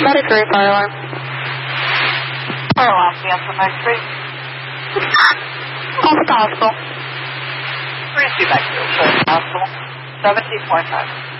Static 3, fire alarm. Fire alarm, cancel 93. Call for the hospital. 32 back to the hospital. 17.5.